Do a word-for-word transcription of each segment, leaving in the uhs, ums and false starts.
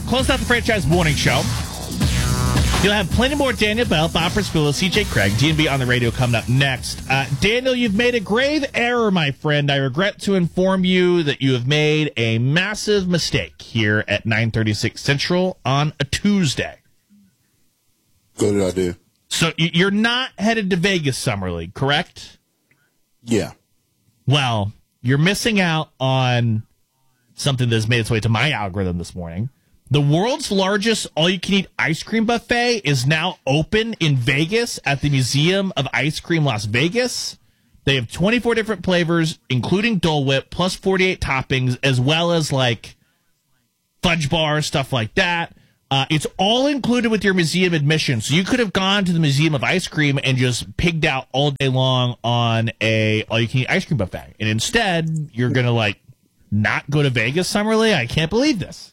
close out the Franchise Morning Show. You'll have plenty more Daniel Bell, Bob Priscilla, C J Craig, D and B on the radio coming up next. Uh, Daniel, you've made a grave error, my friend. I regret to inform you that you have made a massive mistake here at nine thirty-six Central on a Tuesday. What did I do? So you're not headed to Vegas Summer League, correct? Yeah. Well, you're missing out on something that's made its way to my algorithm this morning. The world's largest all-you-can-eat ice cream buffet is now open in Vegas at the Museum of Ice Cream Las Vegas. They have twenty-four different flavors, including Dole Whip, plus forty-eight toppings, as well as, like, fudge bars, stuff like that. Uh, it's all included with your museum admission. So you could have gone to the Museum of Ice Cream and just pigged out all day long on a all-you-can-eat ice cream buffet. And instead, you're going to, like, not go to Vegas Summer League? I can't believe this.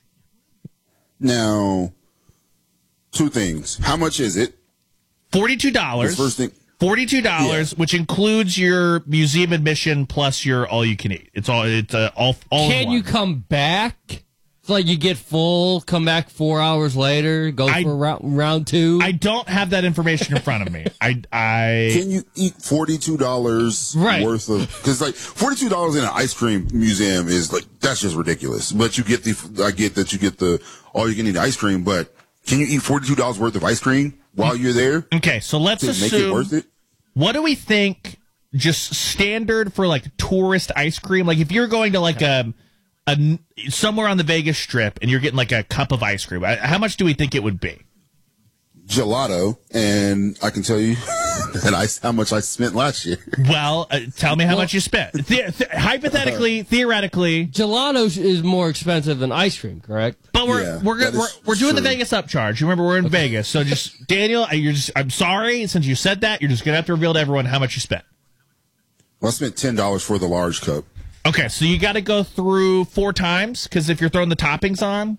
Now, two things. How much is it? forty-two dollars. The first thing. forty-two dollars, yeah. Which includes your museum admission plus your all-you-can-eat. It's all. It's uh, all. all Can you come back? It's like you get full, come back four hours later, go I, for round, round two. I don't have that information in front of me. I, I Can you eat forty-two dollars right. worth of? Because like forty-two dollars in an ice cream museum is like that's just ridiculous. But you get the. I get that you get the all you can eat ice cream, but can you eat forty-two dollars worth of ice cream while you're there? Okay, so let's to assume. Make it worth it? What do we think? Just standard for like tourist ice cream. Like if you're going to like a. A, somewhere on the Vegas Strip, and you're getting like a cup of ice cream. How much do we think it would be? Gelato, and I can tell you that I, how much I spent last year. Well, uh, tell me how well, much you spent. The, th- hypothetically, uh, theoretically, gelato is more expensive than ice cream, correct? But we're yeah, we're we're, we're doing true. the Vegas upcharge. Remember, we're in okay. Vegas, so just Daniel, you're just. I'm sorry, since you said that, you're just gonna have to reveal to everyone how much you spent. Well, I spent ten dollars for the large cup. Okay, so you got to go through four times, because if you're throwing the toppings on,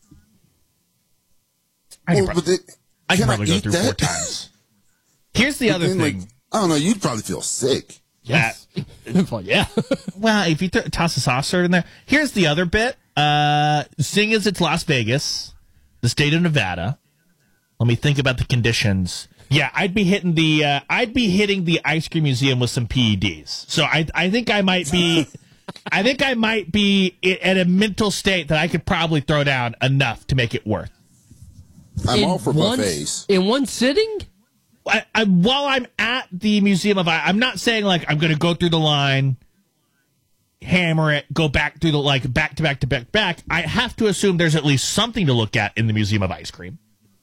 I well, can, pro- the, I can probably I go through that? four times. Here's the but other then, thing. Like, I don't know, you'd probably feel sick. Yes. Uh, yeah. Well, if you th- toss a sauce in there. Here's the other bit. Uh, seeing as it's Las Vegas, the state of Nevada, let me think about the conditions. Yeah, I'd be hitting the uh, I'd be hitting the ice cream museum with some P E Ds. So I I think I might be I think I might be at a mental state that I could probably throw down enough to make it worth. I'm in all for one, buffets. In one sitting? I, I, while I'm at the Museum of Ice, I'm not saying like I'm going to go through the line, hammer it, go back through the like back to back to back back. I have to assume there's at least something to look at in the Museum of Ice Cream.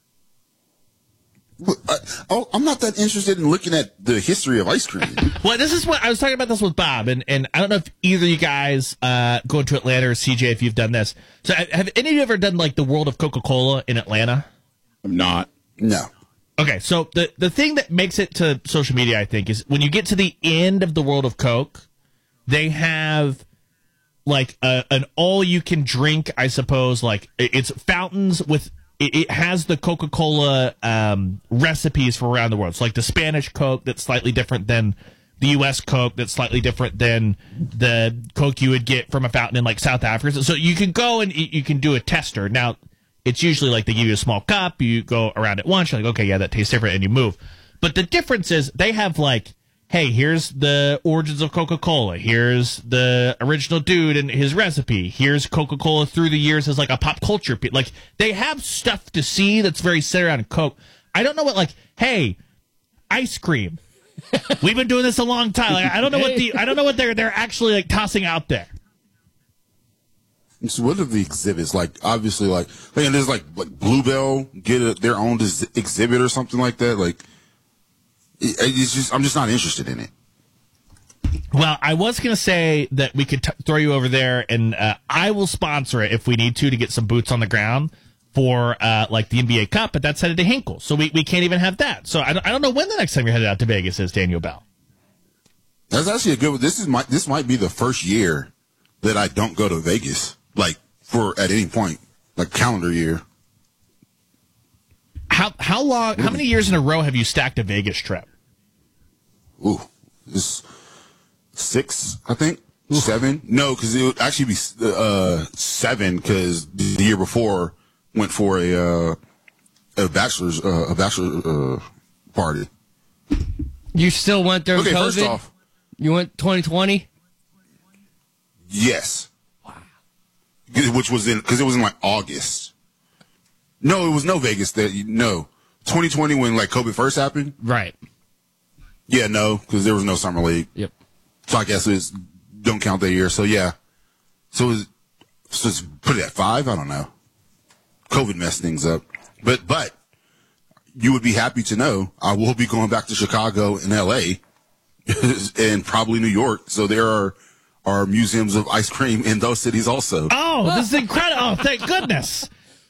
I, oh, I'm not that interested in looking at the history of ice cream. Well, this is what I was talking about this with Bob, and, and I don't know if either of you guys uh, go to Atlanta or C J if you've done this. So, have any of you ever done like the World of Coca-Cola in Atlanta? I'm not. No. Okay, so the the thing that makes it to social media, I think, is when you get to the end of the World of Coke, they have like a, an all-you-can-drink, I suppose. Like it's fountains with. It has the Coca-Cola um, recipes for around the world. So like the Spanish Coke that's slightly different than the U S Coke that's slightly different than the Coke you would get from a fountain in like South Africa. So you can go and you can do a tester. Now, it's usually like they give you a small cup. You go around it once. You're like, okay, yeah, that tastes different, and you move. But the difference is they have like, hey, here's the origins of Coca-Cola. Here's the original dude and his recipe. Here's Coca-Cola through the years as like a pop culture piece. Like they have stuff to see that's very centered around Coke. I don't know what like, hey, ice cream. We've been doing this a long time. Like I don't know what the I don't know what they're they're actually like tossing out there. So what are the exhibits like? Obviously, like, like there's like like Bluebell get a, their own dis- exhibit or something like that. Like. It's just, I'm just not interested in it. Well, I was going to say that we could t- throw you over there, and uh, I will sponsor it if we need to to get some boots on the ground for uh, like the N B A Cup, but that's headed to Hinkle, so we, we can't even have that. So I don't, I don't know when the next time you're headed out to Vegas is, Daniel Bell. That's actually a good one. This is my this might be the first year that I don't go to Vegas, like for at any point, like calendar year. How how long? How many years in a row have you stacked a Vegas trip? Ooh, this six, I think. Ooh. Seven? No, because it would actually be uh, seven. Because the year before, went for a uh, a bachelor's uh, a bachelor uh, party. You still went during Okay, COVID? first off, You went twenty twenty? yes. Wow. Which was in because it was in like August. No, it was no Vegas. That no twenty twenty when like COVID first happened. Right. Yeah, no, because there was no summer league. Yep. So I guess it's don't count that year. So yeah. So it's, so it's put it at five. I don't know. COVID messed things up, but but you would be happy to know I will be going back to Chicago and L A and probably New York. So there are are museums of ice cream in those cities also. Oh, this is incredible! Oh, thank goodness.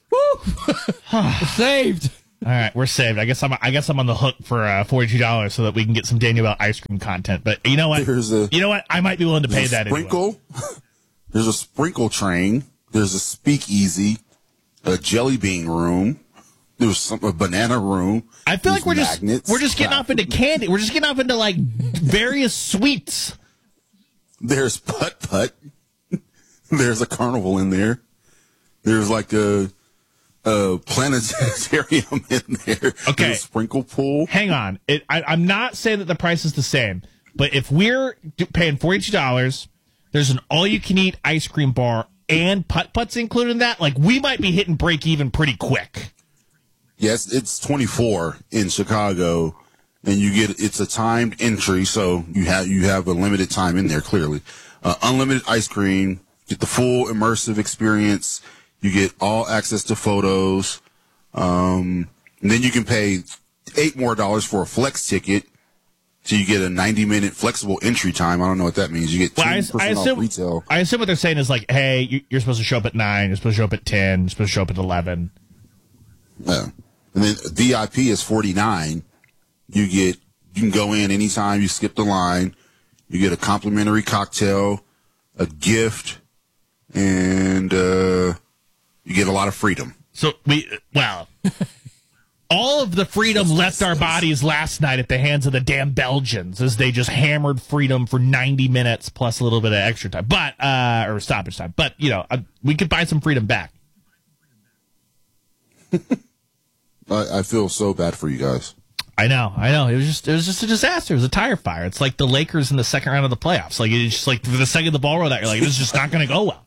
Woo! Saved. All right, we're saved. I guess I'm. I guess I'm on the hook for uh, forty-two dollars so that we can get some Daniel Bell ice cream content. But you know what? There's a, you know what? I might be willing to pay there's a that. sprinkle. Anyway. There's a sprinkle train. There's a speakeasy, a jelly bean room. There's some a banana room. I feel There's like we're just magnets. we're just getting off into candy. We're just getting off into like various sweets. There's putt putt. There's a carnival in there. There's like a. A planetarium in there. Okay. There's a sprinkle pool. Hang on. It, I, I'm not saying that the price is the same, but if we're do, paying forty-two dollars, there's an all-you-can-eat ice cream bar and putt-putts included in that, like, we might be hitting break-even pretty quick. Yes, it's twenty-four in Chicago, and you get it's a timed entry, so you have you have a limited time in there. Clearly, uh, unlimited ice cream, get the full immersive experience. You get all access to photos. Um, and then you can pay eight more dollars for a flex ticket. So you get a ninety minute flexible entry time. I don't know what that means. You get Well, ten I, percent I off assume, retail. I assume what they're saying is like, hey, you- you're supposed to show up at nine, you're supposed to show up at ten, you're supposed to show up at eleven. Yeah. And then V I P is forty-nine. You get, you can go in anytime you skip the line. You get a complimentary cocktail, a gift, and, uh, you get a lot of freedom. So we, well, all of the freedom left our bodies last night at the hands of the damn Belgians as they just hammered freedom for ninety minutes plus a little bit of extra time, but, uh, or stoppage time. But, you know, uh, we could buy some freedom back. I, I feel so bad for you guys. I know, I know. It was just, it was just a disaster. It was a tire fire. It's like the Lakers in the second round of the playoffs. Like, it's just like for the second the ball rolled out, you're like, this is just not going to go well.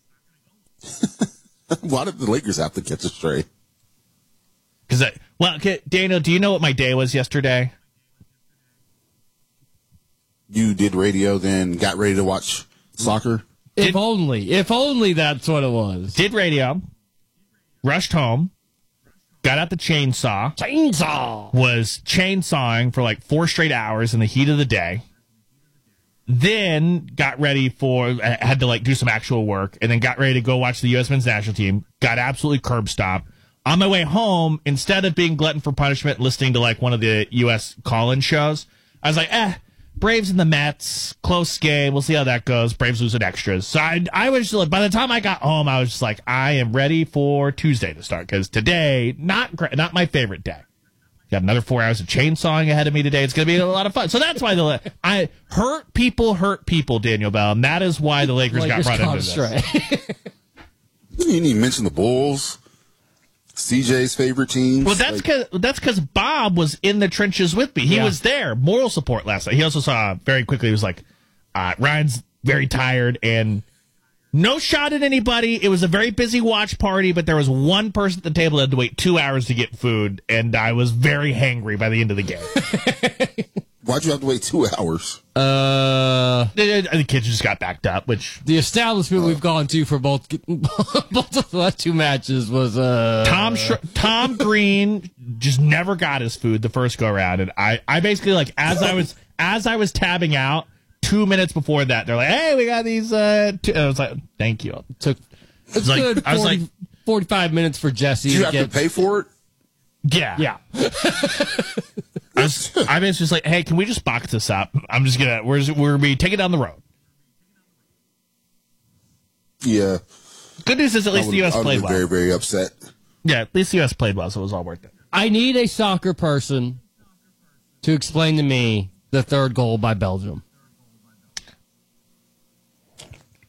Why did the Lakers have to catch a stray? Because, well, okay, Daniel, do you know what my day was yesterday? You did radio, then got ready to watch soccer? If Did- only. If only that's what it was. Did radio, rushed home, got out the chainsaw, Chainsaw. was chainsawing for like four straight hours in the heat of the day. Then got ready for, had to like do some actual work, and then got ready to go watch the U S men's national team. Got absolutely curb stomped. On my way home, instead of being glutton for punishment, listening to like one of the U S call-in shows, I was like, eh, Braves and the Mets, close game. We'll see how that goes. Braves losing extras. So I, I was just like, by the time I got home, I was just like, I am ready for Tuesday to start, because today, not great, not my favorite day. Got another four hours of chainsawing ahead of me today. It's going to be a lot of fun. So that's why the I hurt people hurt people, Daniel Bell, and that is why the Lakers, Lakers got brought caught into this. astray. You didn't even mention the Bulls, C J's favorite teams. Well, that's Like, because that's because Bob was in the trenches with me. He Yeah. was there, moral support last night. He also saw very quickly. He was like, uh, Ryan's very tired and no shot at anybody. It was a very busy watch party, but there was one person at the table that had to wait two hours to get food, and I was very hangry by the end of the game. why'd you have to wait two hours? uh, the, the kids just got backed up, which the establishment we've gone to for both both of the last two matches was uh Tom Sh- Tom Green just never got his food the first go around, and I, I basically like as I was as I was tabbing out two minutes before that, they're like, "Hey, we got these." Uh, two. I was like, "Thank you." took it's like- good I was forty, like- forty-five minutes for Jesse Did you to have get to pay for it? Yeah, yeah. I was, I was just like, "Hey, can we just box this up? I'm just gonna we're we're gonna be taking it down the road." Yeah. Good news is at least I the U S would- I would played be well. very, very upset. Yeah, at least the U S played well, so it was all worth it. I need a soccer person to explain to me the third goal by Belgium.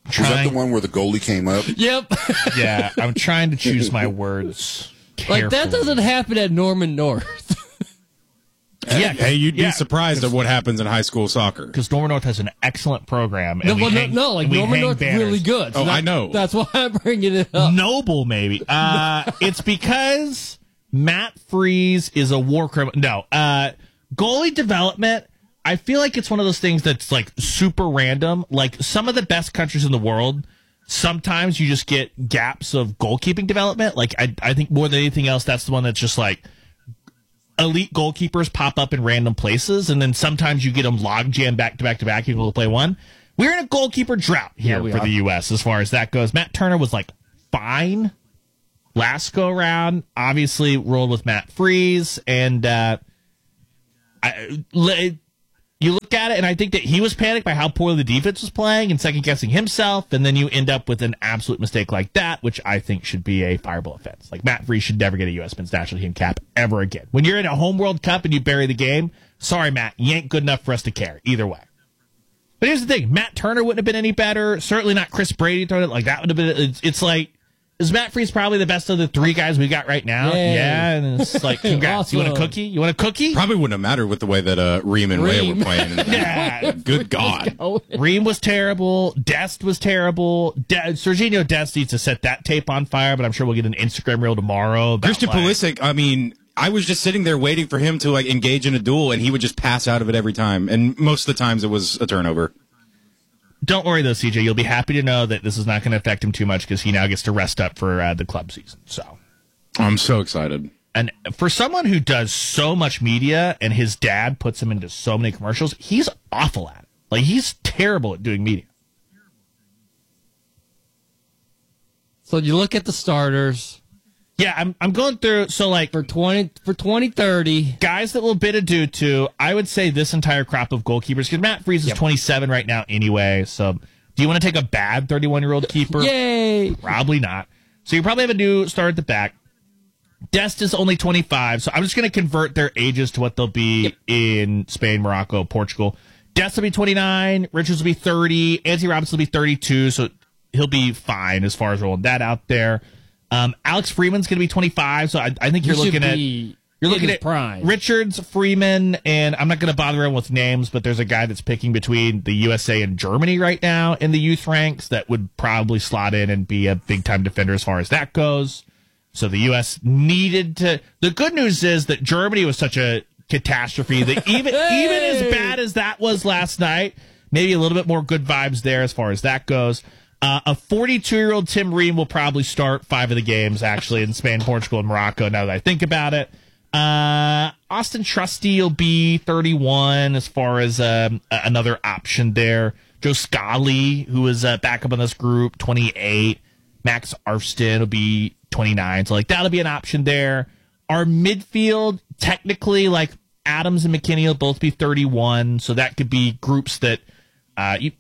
Was trying, that the one where the goalie came up? Yep. Yeah, I'm trying to choose my words carefully. Like, that doesn't happen at Norman North. Yeah, Hey, you'd yeah, be surprised at what happens in high school soccer. because Norman North has an excellent program. And No, we well, no, hang- no, like, and we Norman hang North's banners. really good. Oh, that- I know. That's why I'm bringing it up. Noble, maybe. Uh, it's because Matt Freeze is a war criminal. No, uh, goalie development. I feel like it's one of those things that's like super random. Like some of the best countries in the world, sometimes you just get gaps of goalkeeping development. Like I, I think more than anything else, that's the one that's just like elite goalkeepers pop up in random places, and then sometimes you get them log jam back to back to back. You can only play one. We're in a goalkeeper drought here Yeah, we for are. the U S as far as that goes. Matt Turner was like fine last go around. Obviously rolled with Matt Freeze, and uh, I, le- you look at it, and I think that he was panicked by how poorly the defense was playing and second guessing himself, and then you end up with an absolute mistake like that, which I think should be a fireable offense. Like Matt Freeze should never get a U S Men's National Team cap ever again. When you're in a home World Cup and you bury the game, sorry Matt, you ain't good enough for us to care either way. But here's the thing: Matt Turner wouldn't have been any better. Certainly not Chris Brady throwing it like that would have been. It's, it's like, is Matt Freeze probably the best of the three guys we got right now? Yay. Yeah, and it's like, congrats. You want a Awesome. cookie? You want a cookie? Probably wouldn't have mattered with the way that uh, Reem and Ray Reem. were playing. Yeah. Good God. Reem was terrible. Dest was terrible. De- Serginho Dest needs to set that tape on fire, but I'm sure we'll get an Instagram reel tomorrow. About Christian like, Pulisic, I mean, I was just sitting there waiting for him to like engage in a duel, and he would just pass out of it every time. And most of the times it was a turnover. Don't worry, though, C J. You'll be happy to know that this is not going to affect him too much because he now gets to rest up for uh, the club season. So, I'm so excited. and for someone who does so much media and his dad puts him into so many commercials, he's awful at it. Like, he's terrible at doing media. So you look at the starters Yeah, I'm I'm going through. So, like, for twenty for twenty thirty. guys that will bid adieu to, I would say this entire crop of goalkeepers, because Matt Freeze is twenty-seven right now anyway. So, do you want to take a bad thirty-one-year-old keeper? Yay! Probably not. So, you probably have a new start at the back. Dest is only twenty-five, so I'm just going to convert their ages to what they'll be in Spain, Morocco, Portugal. Dest will be twenty-nine, Richards will be thirty, Anthony Robinson will be thirty-two, so he'll be fine as far as rolling that out there. Um, Alex Freeman's going to be twenty-five, so I, I think you're He should looking at be you're in looking his at prime. Richards, Freeman, and I'm not going to bother him with names, but there's a guy that's picking between the U S A and Germany right now in the youth ranks that would probably slot in and be a big time defender as far as that goes. So the U S needed to. The good news is that Germany was such a catastrophe that even even as bad as that was last night, maybe a little bit more good vibes there as far as that goes. Uh, a forty-two-year-old Tim Ream will probably start five of the games, actually, in Spain, Portugal, and Morocco, now that I think about it. Uh, Austin Trusty will be thirty-one as far as um, a- another option there. Joe Scally, who is uh, back up on this group, twenty-eight. Max Arfston will be twenty-nine. So, like, that'll be an option there. Our midfield, technically, like, Adams and McKinney will both be thirty-one. So that could be groups that uh, you-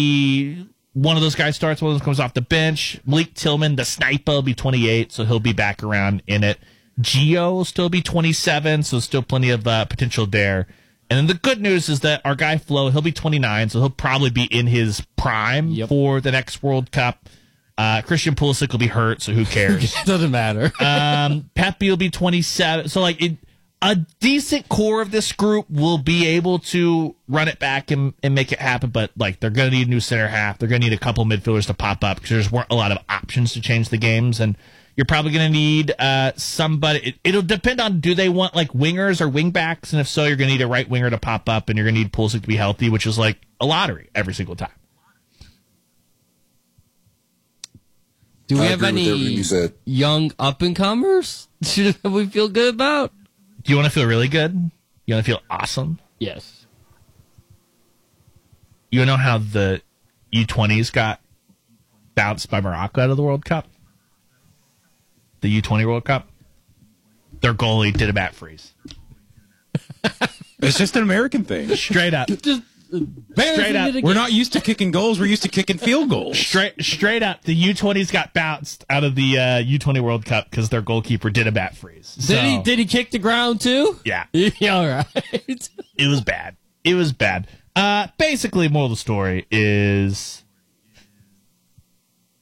maybe one of those guys starts, one of them comes off the bench. Malik Tillman, the sniper, will be twenty-eight, so he'll be back around in it. Gio will still be twenty-seven, so still plenty of uh, potential there. And then the good news is that our guy Flo, he'll be twenty-nine, so he'll probably be in his prime Yep. for the next World Cup. Uh, Christian Pulisic will be hurt, so who cares? Doesn't matter. um, Pepe will be twenty-seven. So, like, it, a decent core of this group will be able to run it back and, and make it happen, but, like, they're going to need a new center half. They're going to need a couple midfielders to pop up because there's weren't a lot of options to change the games, and you're probably going to need uh, somebody. It, it'll depend on, do they want, like, wingers or wingbacks, and if so, you're going to need a right winger to pop up, and you're going to need Pulisic to be healthy, which is, like, a lottery every single time. Do we I have agree with everything any you said. young up and comers that we feel good about? Do you want to feel really good? You want to feel awesome? Yes. You know how the U twenties got bounced by Morocco out of the World Cup? The U twenty World Cup? Their goalie did a Matt Freeze. It's just an American thing. Straight up. Just Straight up. We're not used to kicking goals. We're used to kicking field goals. Straight straight up. The U twenties got bounced out of the uh, U twenty World Cup because their goalkeeper did a Matt Freeze. So, Did he did he kick the ground too? Yeah. Yeah, all right. It was bad. It was bad. Uh, basically, moral of the story is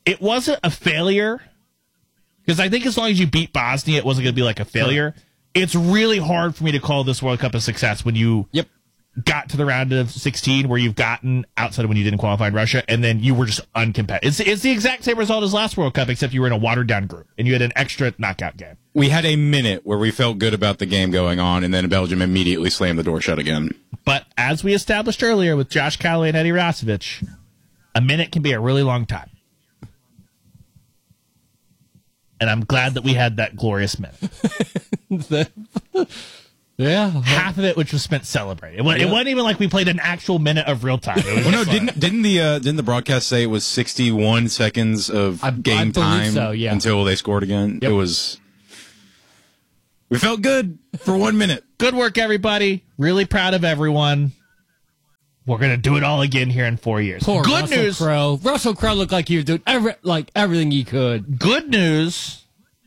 it wasn't a failure, because I think as long as you beat Bosnia, it wasn't going to be like a failure. Sure. It's really hard for me to call this World Cup a success when you yep. got to the round of sixteen where you've gotten outside of when you didn't qualify in Russia, and then you were just uncompetitive. It's, it's the exact same result as last World Cup, except you were in a watered-down group, and you had an extra knockout game. We had a minute where we felt good about the game going on, and then Belgium immediately slammed the door shut again. But as we established earlier with Josh Callaway and Eddie Rosovich, a minute can be a really long time. And I'm glad that we had that glorious minute. Yeah, half of it, which was spent celebrating. It, was, yeah. it wasn't even like we played an actual minute of real time. It was well, no, like, didn't didn't the uh, didn't the broadcast say it was sixty-one seconds of I, game I time so, yeah. until they scored again? Yep. It was. We felt good for one minute. Good work, everybody. Really proud of everyone. We're gonna do it all again here in four years. Poor good Russell news. Crowe. Russell Crowe looked like he was doing every, like everything he could. Good news.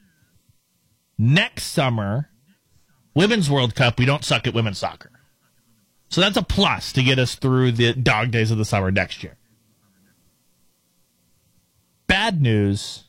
Next summer, Women's World Cup, we don't suck at women's soccer. So that's a plus to get us through the dog days of the summer next year. Bad news.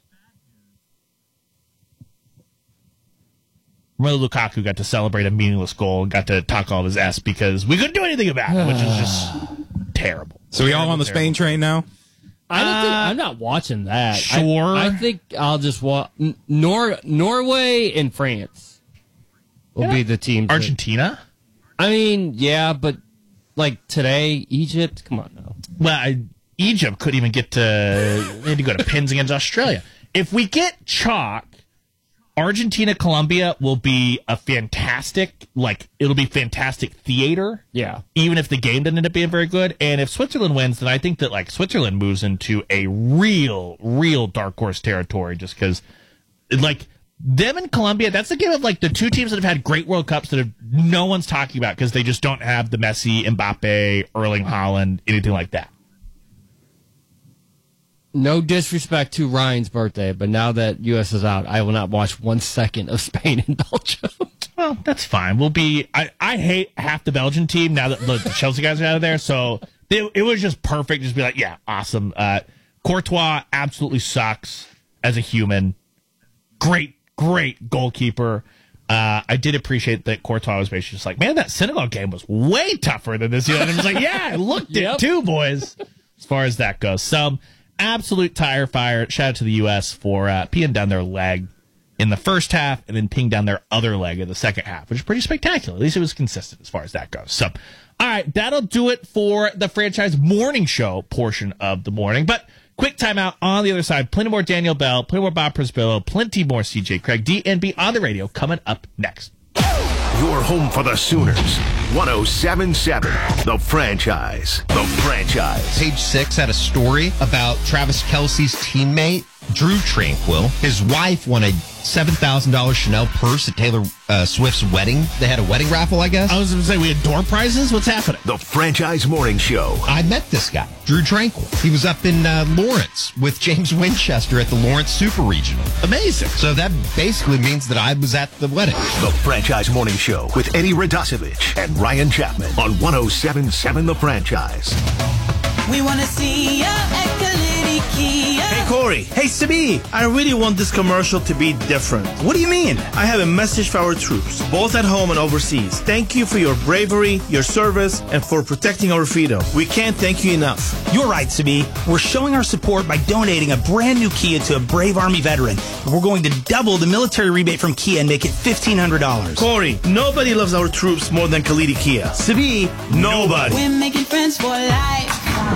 Romelu Lukaku got to celebrate a meaningless goal and got to talk all of his ass because we couldn't do anything about it, which is just terrible. So we all on the terrible. Spain train now? I don't think, Uh, I'm not watching that. Sure. I, I think I'll just watch Nor Norway and France will Yeah. be the teams. that- Argentina? I mean, yeah, but like today, Egypt. Come on now. Well, I, Egypt couldn't even get to. They had to go to pins against Australia. If we get chalk, Argentina, Colombia will be a fantastic, like, it'll be fantastic theater. Yeah. Even if the game didn't end up being very good. And if Switzerland wins, then I think that, like, Switzerland moves into a real, real dark horse territory just because, like, them and Colombia, that's the game of, like, the two teams that have had great World Cups that have, no one's talking about because they just don't have the Messi, Mbappe, Erling Haaland, anything like that. No disrespect to Ryan's birthday, but now that U S is out, I will not watch one second of Spain and Belgium. Well, that's fine. We'll be. I, I hate half the Belgian team now that the, the Chelsea guys are out of there. So it, it was just perfect. Just be like, yeah, awesome. Uh, Courtois absolutely sucks as a human. Great, great goalkeeper. Uh, I did appreciate that Courtois was basically just like, man, that Senegal game was way tougher than this. And I was like, yeah, I looked Yep. it too, boys. As far as that goes, so. Absolute tire fire. Shout out to the U S for uh, peeing down their leg in the first half and then peeing down their other leg in the second half, which is pretty spectacular. At least it was consistent as far as that goes. So, all right, that'll do it for the franchise morning show portion of the morning. But quick timeout on the other side. Plenty more Daniel Bell, plenty more Bob Prisbillo, plenty more C J Craig, D N B on the radio coming up next. Your home for the Sooners. one oh seven point seven, The Franchise. The Franchise. Page six had a story about Travis Kelce's teammate, Drew Tranquil. His wife won a seven thousand dollars Chanel purse at Taylor uh, Swift's wedding. They had a wedding raffle, I guess. I was going to say, we had door prizes? What's happening? The Franchise Morning Show. I met this guy, Drew Tranquil. He was up in uh, Lawrence with James Winchester at the Lawrence Super Regional. Amazing. So that basically means that I was at the wedding. The Franchise Morning Show with Eddie Radosevich and Ryan Chapman on one oh seven point seven The Franchise. We want to see ya at Kalidi Kia. Hey, Corey. Hey, Sabi. I really want this commercial to be different. What do you mean? I have a message for our troops, both at home and overseas. Thank you for your bravery, your service, and for protecting our freedom. We can't thank you enough. You're right, Sabi. We're showing our support by donating a brand new Kia to a brave Army veteran. We're going to double the military rebate from Kia and make it fifteen hundred dollars. Corey, nobody loves our troops more than Kalidi Kia. Sabi, nobody. We're making friends for life.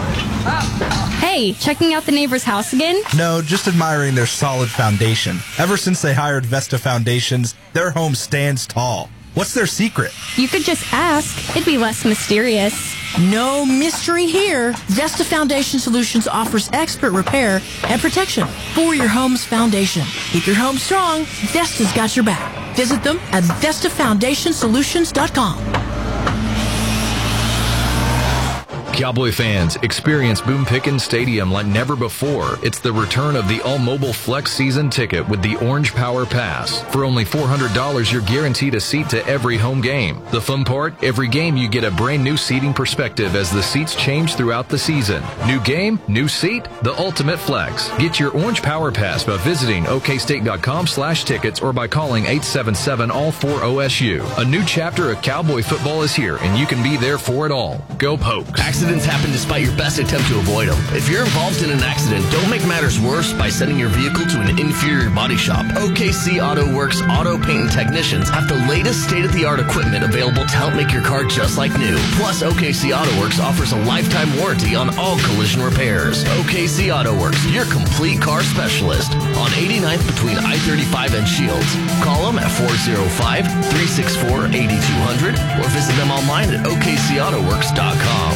Hey, checking out the neighbor's house again? No, just admiring their solid foundation. Ever since they hired Vesta Foundations, their home stands tall. What's their secret? You could just ask. It'd be less mysterious. No mystery here. Vesta Foundation Solutions offers expert repair and protection for your home's foundation. Keep your home strong. Vesta's got your back. Visit them at Vesta Foundation Solutions dot com. Cowboy fans, experience Boone Pickens Stadium like never before. It's the return of the all-mobile Flex season ticket with the Orange Power Pass. For only four hundred dollars, you're guaranteed a seat to every home game. The fun part? Every game you get a brand new seating perspective as the seats change throughout the season. New game, new seat, the ultimate flex. Get your Orange Power Pass by visiting okstate.com slash tickets or by calling eight seven seven all four O S U. A new chapter of Cowboy football is here, and you can be there for it all. Go Pokes. Accidents happen despite your best attempt to avoid them. If you're involved in an accident, don't make matters worse by sending your vehicle to an inferior body shop. O K C Auto Works auto paint and technicians have the latest state-of-the-art equipment available to help make your car just like new. Plus, O K C Auto Works offers a lifetime warranty on all collision repairs. O K C Auto Works, your complete car specialist. On eighty-ninth between I thirty-five and Shields. Call them at four oh five, three six four, eight two zero zero or visit them online at O K C auto works dot com.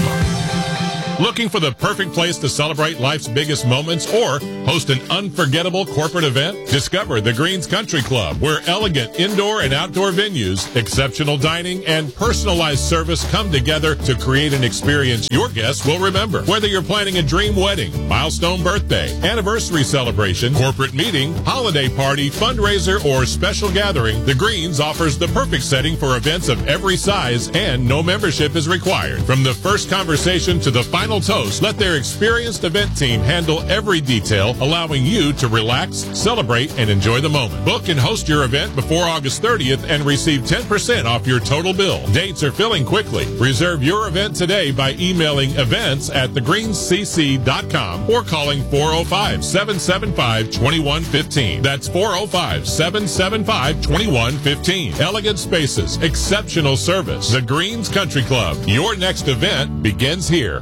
Looking for the perfect place to celebrate life's biggest moments or host an unforgettable corporate event? Discover the Greens Country Club, where elegant indoor and outdoor venues, exceptional dining, and personalized service come together to create an experience your guests will remember. Whether you're planning a dream wedding, milestone birthday, anniversary celebration, corporate meeting, holiday party, fundraiser, or special gathering, the Greens offers the perfect setting for events of every size, and no membership is required. From the first conversation to the final toast, let their experienced event team handle every detail, allowing you to relax, celebrate, and enjoy the moment. Book and host your event before August thirtieth and receive ten percent off your total bill. Dates are filling quickly. Reserve your event today by emailing events at the greens c c dot com or calling four oh five, seven seven five, two one one five. That's four oh five, seven seven five, two one one five. Elegant spaces, exceptional service. The Greens Country Club. Your next event begins here.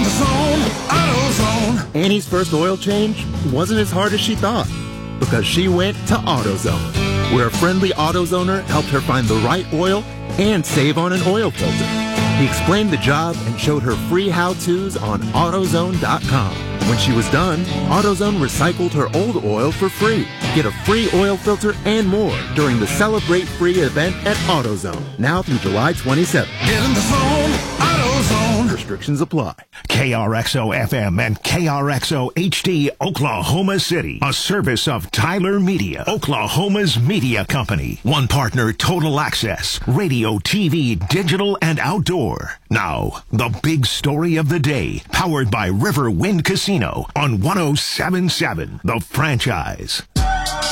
Annie's first oil change wasn't as hard as she thought because she went to AutoZone, where a friendly AutoZoner helped her find the right oil and save on an oil filter. He explained the job and showed her free how-tos on AutoZone dot com. When she was done, AutoZone recycled her old oil for free. Get a free oil filter and more during the Celebrate Free event at AutoZone, now through July twenty-seventh. Get in the zone, AutoZone. Restrictions apply. K R X O F M and K R X O H D Oklahoma City, a service of Tyler Media, Oklahoma's media company. One partner, Total Access, radio, T V, digital, and outdoor. Now, the big story of the day, powered by River Wind Casino on one oh seven point seven, The Franchise.